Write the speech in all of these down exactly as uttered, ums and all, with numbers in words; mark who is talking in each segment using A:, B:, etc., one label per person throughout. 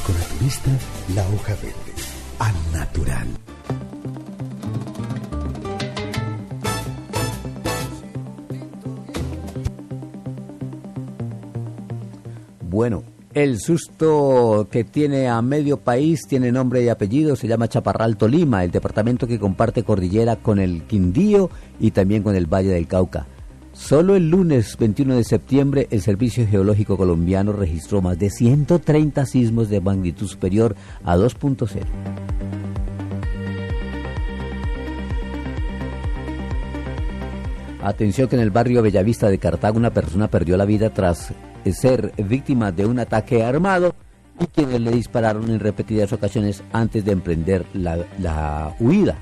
A: econaturista, la hoja verde. Al natural.
B: Bueno, el susto que tiene a medio país tiene nombre y apellido, se llama Chaparral Tolima, el departamento que comparte cordillera con el Quindío y también con el Valle del Cauca. Solo el lunes veintiuno de septiembre el Servicio Geológico Colombiano registró más de ciento treinta sismos de magnitud superior a dos punto cero. Atención que en el barrio Bellavista de Cartago una persona perdió la vida tras ser víctima de un ataque armado y quienes le dispararon en repetidas ocasiones antes de emprender la, la huida.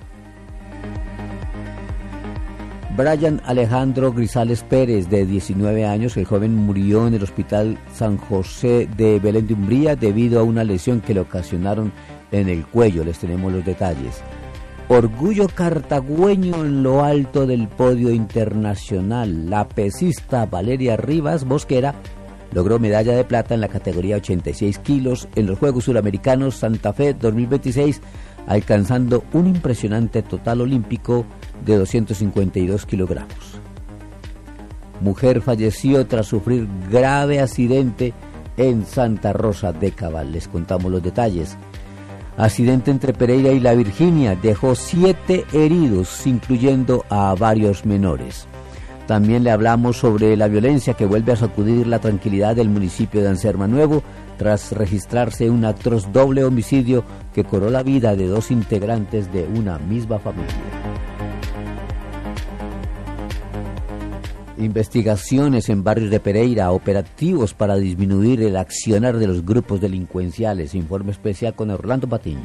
B: Brian Alejandro Grisales Pérez, de diecinueve años, el joven murió en el Hospital San José de Belén de Umbría debido a una lesión que le ocasionaron en el cuello. Les tenemos los detalles. Orgullo cartagüeño en lo alto del podio internacional. La pesista Valeria Rivas Bosquera logró medalla de plata en la categoría ochenta y seis kilos en los Juegos Suramericanos Santa Fe dos mil veintiséis, alcanzando un impresionante total olímpico de doscientos cincuenta y dos kilogramos. Mujer falleció tras sufrir grave accidente en Santa Rosa de Cabal. Les contamos los detalles. Accidente entre Pereira y La Virginia dejó siete heridos, incluyendo a varios menores. También le hablamos sobre la violencia que vuelve a sacudir la tranquilidad del municipio de Anserma Nuevo tras registrarse un atroz doble homicidio que cobró la vida de dos integrantes de una misma familia. Investigaciones en barrios de Pereira, operativos para disminuir el accionar de los grupos delincuenciales. Informe especial con Orlando Patiño.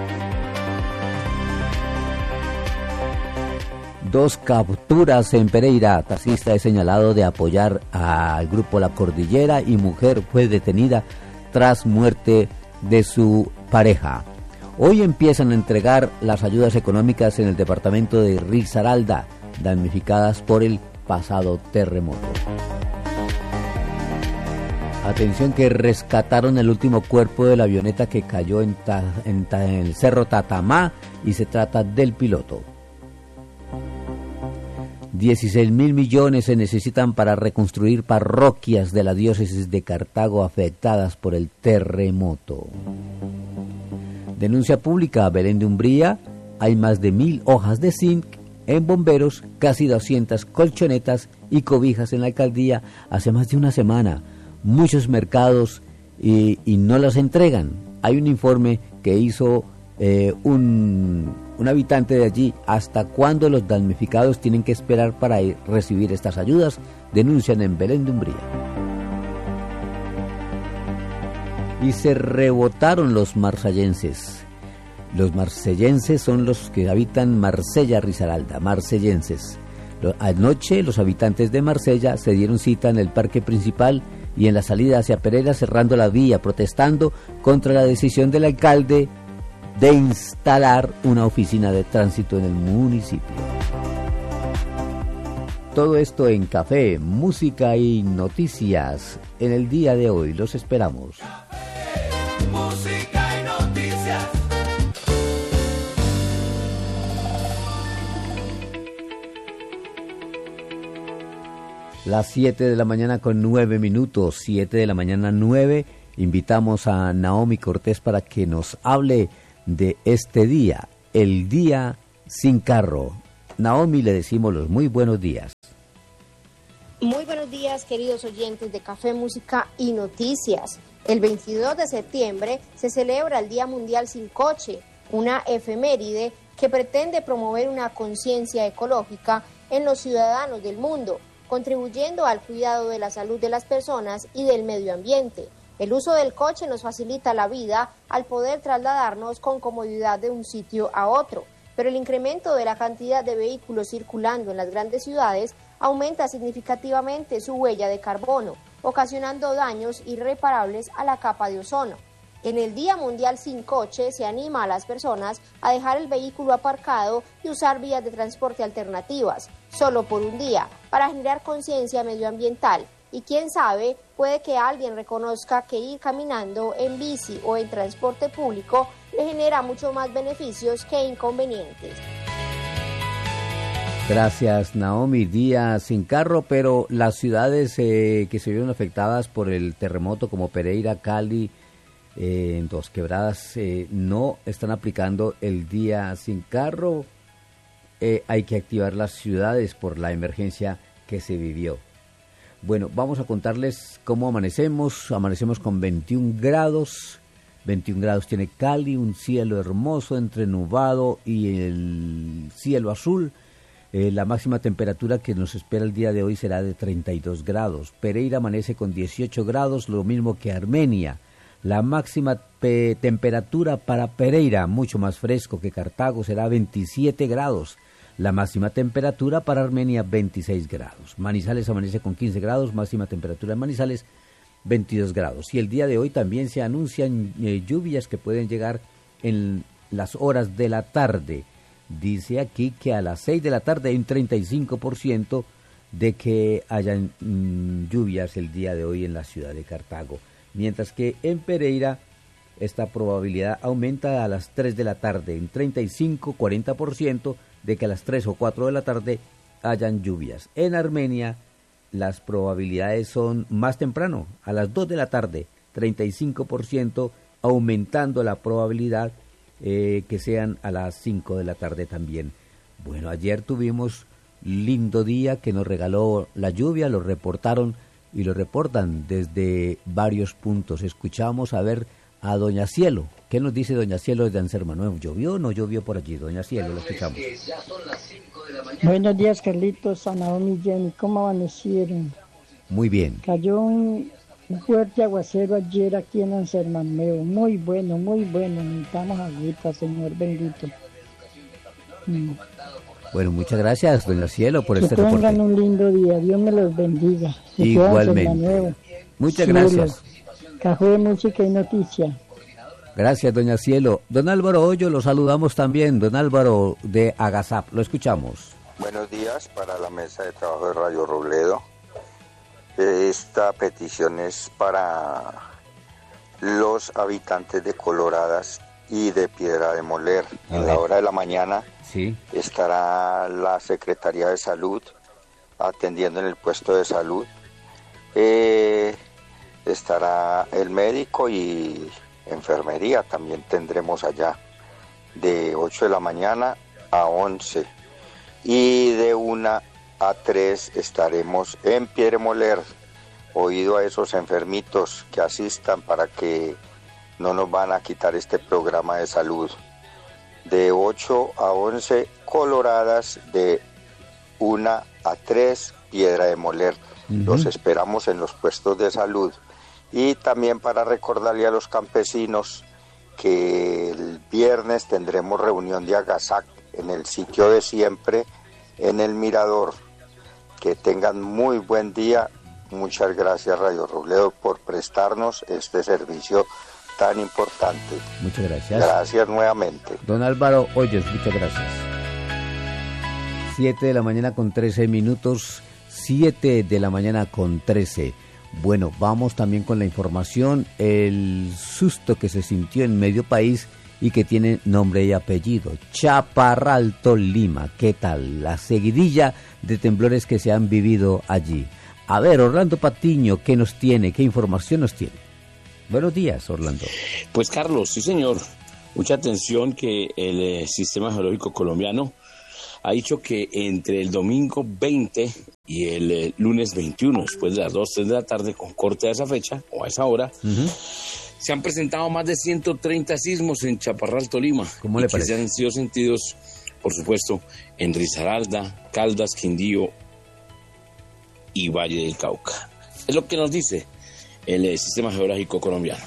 B: Dos capturas en Pereira. Taxista es señalado de apoyar al grupo La Cordillera y mujer fue detenida tras muerte de su pareja. Hoy empiezan a entregar las ayudas económicas en el departamento de Risaralda, damnificadas por el pasado terremoto. Atención que rescataron el último cuerpo de la avioneta que cayó en, ta, en, ta, en el Cerro Tatamá y se trata del piloto. dieciséis mil millones se necesitan para reconstruir parroquias de la diócesis de Cartago afectadas por el terremoto. Denuncia pública a Belén de Umbría, hay más de mil hojas de zinc en bomberos, casi doscientas colchonetas y cobijas en la alcaldía hace más de una semana. Muchos mercados y, y no las entregan. Hay un informe que hizo eh, un, un habitante de allí. ¿Hasta cuándo los damnificados tienen que esperar para ir, recibir estas ayudas? Denuncian en Belén de Umbría. Y se rebotaron los marsallenses. Los marsellenses son los que habitan Marsella, Risaralda, marsellenses. Anoche los habitantes de Marsella se dieron cita en el parque principal y en la salida hacia Pereira cerrando la vía, protestando contra la decisión del alcalde de instalar una oficina de tránsito en el municipio. Todo esto en Café, Música y Noticias. En el día de hoy los esperamos.
C: Café, música y noticias.
B: Las siete de la mañana con nueve minutos, siete de la mañana nueve, invitamos a Naomi Cortés para que nos hable de este día, el día sin carro. Naomi, le decimos los muy buenos días.
D: Muy buenos días, queridos oyentes de Café, Música y Noticias. El veintidós de septiembre se celebra el Día Mundial Sin Coche, una efeméride que pretende promover una conciencia ecológica en los ciudadanos del mundo, contribuyendo al cuidado de la salud de las personas y del medio ambiente. El uso del coche nos facilita la vida al poder trasladarnos con comodidad de un sitio a otro, pero el incremento de la cantidad de vehículos circulando en las grandes ciudades aumenta significativamente su huella de carbono, ocasionando daños irreparables a la capa de ozono. En el Día Mundial Sin Coche se anima a las personas a dejar el vehículo aparcado y usar vías de transporte alternativas, solo por un día, para generar conciencia medioambiental y quién sabe, puede que alguien reconozca que ir caminando en bici o en transporte público le genera mucho más beneficios que inconvenientes.
B: Gracias, Naomi. Día sin carro, pero las ciudades eh, que se vieron afectadas por el terremoto como Pereira, Cali, eh, en Dos Quebradas, eh, no están aplicando el día sin carro. Eh, hay que activar las ciudades por la emergencia que se vivió. Bueno, vamos a contarles cómo amanecemos. Amanecemos con veintiún grados. veintiún grados tiene Cali, un cielo hermoso entre nubado y el cielo azul. Eh, la máxima temperatura que nos espera el día de hoy será de treinta y dos grados. Pereira amanece con dieciocho grados, lo mismo que Armenia. La máxima pe- temperatura para Pereira, mucho más fresco que Cartago, será veintisiete grados. La máxima temperatura para Armenia, veintiséis grados. Manizales amanece con quince grados, máxima temperatura en Manizales, veintidós grados. Y el día de hoy también se anuncian eh, lluvias que pueden llegar en las horas de la tarde. Dice aquí que a las seis de la tarde hay un treinta y cinco por ciento de que hayan mmm, lluvias el día de hoy en la ciudad de Cartago. Mientras que en Pereira esta probabilidad aumenta a las tres de la tarde, en treinta y cinco a cuarenta por ciento de que a las tres o cuatro de la tarde hayan lluvias. En Armenia las probabilidades son más temprano, a las dos de la tarde, treinta y cinco por ciento, aumentando la probabilidad Eh, que sean a las cinco de la tarde también. Bueno, ayer tuvimos lindo día que nos regaló la lluvia, lo reportaron y lo reportan desde varios puntos. Escuchamos a ver a Doña Cielo. ¿Qué nos dice Doña Cielo desde Anserma? ¿Llovió o no llovió por allí? Doña Cielo, lo escuchamos.
E: Buenos días, Carlitos, a Naomi y Jenny. ¿Cómo amanecieron?
B: Muy bien.
E: Cayó un... Un fuerte aguacero ayer aquí en Ansermaneo, muy bueno, muy bueno, necesitamos agüita, Señor bendito. Mm.
B: Bueno, muchas gracias, Doña Cielo, por
E: que
B: este reporte. Que
E: tengan un lindo día, Dios me los bendiga. Que
B: igualmente. Muchas
E: Cielo.
B: Gracias.
E: Café de música y noticia.
B: Gracias, Doña Cielo. Don Álvaro Hoyo, lo saludamos también, don Álvaro de Agasap, lo escuchamos.
F: Buenos días para la mesa de trabajo de Radio Robledo. Esta petición es para los habitantes de Coloradas y de Piedra de Moler. A en ver. La hora de la mañana
B: sí.
F: estará la Secretaría de Salud atendiendo en el puesto de salud. Eh, estará el médico y enfermería también tendremos allá de ocho de la mañana a once y de una a tres estaremos en Piedremoler. Oído a esos enfermitos que asistan para que no nos van a quitar este programa de salud. De ocho a once Coloradas, de una a tres Piedra de Moler. Uh-huh. Los esperamos en los puestos de salud. Y también para recordarle a los campesinos que el viernes tendremos reunión de Agasac en el sitio de siempre, en el Mirador. Que tengan muy buen día. Muchas gracias, Radio Robledo, por prestarnos este servicio tan importante.
B: Muchas gracias.
F: Gracias nuevamente.
B: Don Álvaro Hoyos, muchas gracias. Siete de la mañana con trece minutos. Siete de la mañana con trece. Bueno, vamos también con la información. El susto que se sintió en medio país y que tiene nombre y apellido. Chaparral, Tolima. ¿Qué tal? La seguidilla de temblores que se han vivido allí. A ver, Orlando Patiño, ¿qué nos tiene? ¿Qué información nos tiene? Buenos días, Orlando.
G: Pues Carlos, sí señor. Mucha atención que el eh, Sistema Geológico Colombiano ha dicho que entre el domingo veinte y el eh, lunes veintiuno, después de las dos, tres de la tarde, con corte a esa fecha o a esa hora, uh-huh. se han presentado más de ciento treinta sismos en Chaparral, Tolima.
B: ¿Cómo le parece?
G: Que se han sido sentidos, por supuesto, en Risaralda, Caldas, Quindío y Valle del Cauca. Es lo que nos dice el eh, Sistema Geológico Colombiano.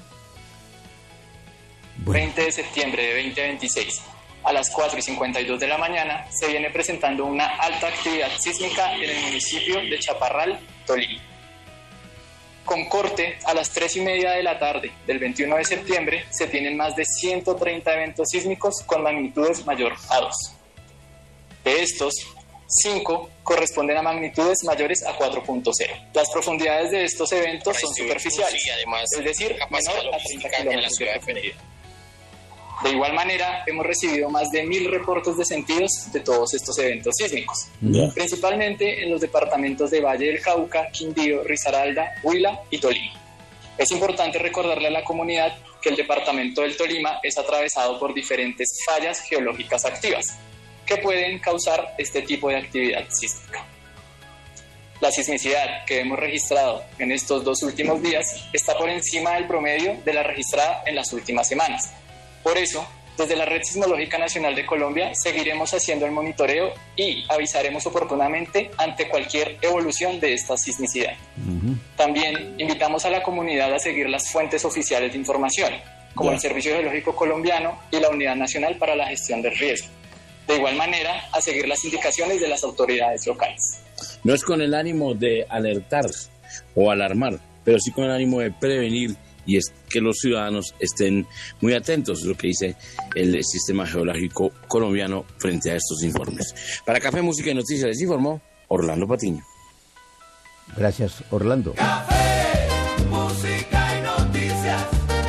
H: Bueno. veinte de septiembre de veinte veintiséis, a las cuatro y cincuenta y dos de la mañana, se viene presentando una alta actividad sísmica en el municipio de Chaparral, Tolima. Con corte a las tres y media de la tarde del veintiuno de septiembre, se tienen más de ciento treinta eventos sísmicos con magnitudes mayor a dos. De estos, cinco corresponden a magnitudes mayores a cuatro punto cero. Las profundidades de estos eventos son superficiales, es decir, menor a treinta kilómetros de profundidad. De igual manera, hemos recibido más de mil reportes de sentidos de todos estos eventos sísmicos, yeah. principalmente en los departamentos de Valle del Cauca, Quindío, Risaralda, Huila y Tolima. Es importante recordarle a la comunidad que el departamento del Tolima es atravesado por diferentes fallas geológicas activas que pueden causar este tipo de actividad sísmica. La sismicidad que hemos registrado en estos dos últimos días está por encima del promedio de la registrada en las últimas semanas. Por eso, desde la Red Sismológica Nacional de Colombia seguiremos haciendo el monitoreo y avisaremos oportunamente ante cualquier evolución de esta sismicidad. Uh-huh. También invitamos a la comunidad a seguir las fuentes oficiales de información, como yeah. el Servicio Geológico Colombiano y la Unidad Nacional para la Gestión del Riesgo. De igual manera, a seguir las indicaciones de las autoridades locales.
G: No es con el ánimo de alertar o alarmar, pero sí con el ánimo de prevenir, y es que los ciudadanos estén muy atentos a lo que dice el Sistema Geológico Colombiano frente a estos informes. Para Café, Música y Noticias les informó Orlando Patiño.
B: Gracias, Orlando.
C: Café, Música y Noticias.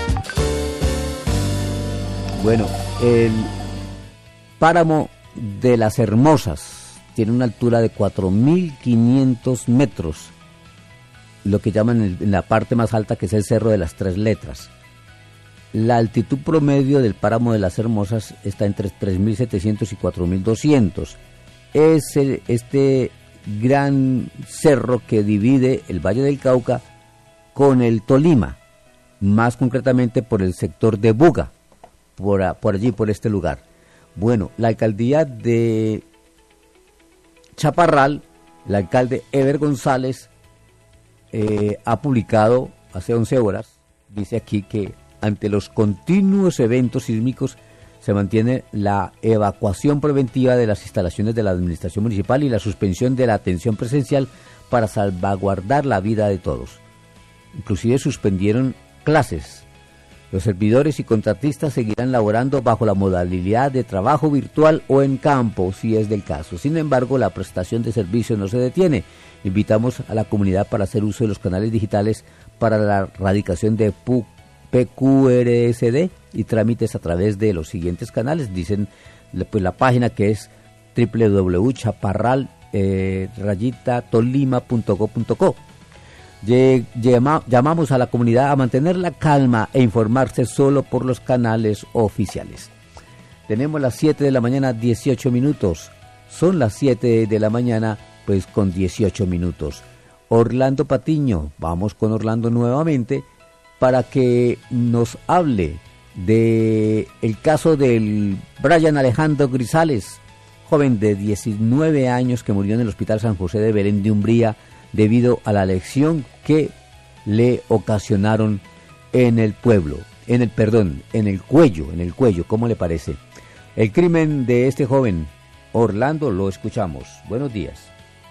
B: Bueno, el páramo de Las Hermosas tiene una altura de cuatro mil quinientos metros, lo que llaman el, en la parte más alta, que es el Cerro de las Tres Letras. La altitud promedio del páramo de Las Hermosas está entre tres mil setecientos y cuatro mil doscientos. Es el, este gran cerro que divide el Valle del Cauca con el Tolima, más concretamente por el sector de Buga, por, a, por allí, por este lugar. Bueno, la alcaldía de Chaparral, el alcalde Ever González, Eh, ha publicado hace once horas, dice aquí que ante los continuos eventos sísmicos se mantiene la evacuación preventiva de las instalaciones de la administración municipal y la suspensión de la atención presencial para salvaguardar la vida de todos. Inclusive suspendieron clases. Los servidores y contratistas seguirán laborando bajo la modalidad de trabajo virtual o en campo, si es del caso. Sin embargo, la prestación de servicios no se detiene. Invitamos a la comunidad para hacer uso de los canales digitales para la radicación de P Q R S D y trámites a través de los siguientes canales. Dicen pues la página, que es doble u doble u doble u punto chaparral rayita tolima punto go punto co. Llamamos a la comunidad a mantener la calma e informarse solo por los canales oficiales. Tenemos las siete de la mañana, dieciocho minutos. Son las siete de la mañana, pues con dieciocho minutos. Orlando Patiño, vamos con Orlando nuevamente para que nos hable de el caso del Brian Alejandro Grisales, joven de diecinueve años que murió en el Hospital San José de Belén de Umbría debido a la lesión que le ocasionaron en el pueblo, en el perdón, en el cuello, en el cuello, ¿cómo le parece? El crimen de este joven, Orlando, lo escuchamos. Buenos días.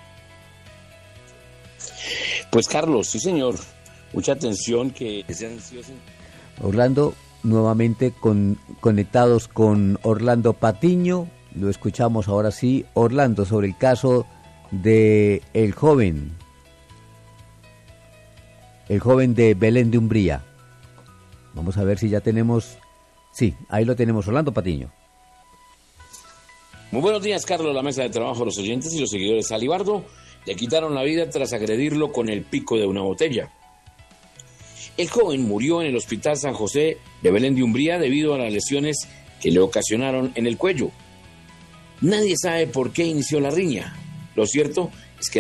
G: Pues Carlos, sí señor, mucha atención que...
B: Orlando, nuevamente con, conectados con Orlando Patiño, lo escuchamos ahora sí. Orlando, sobre el caso de el joven, el joven de Belén de Umbría. Vamos a ver si ya tenemos, sí, ahí lo tenemos, Orlando Patiño.
G: Muy buenos días, Carlos, la mesa de trabajo, los oyentes y los seguidores. A Libardo le quitaron la vida tras agredirlo con el pico de una botella. El joven murió en el Hospital San José de Belén de Umbría debido a las lesiones que le ocasionaron en el cuello. Nadie sabe por qué inició la riña. Lo cierto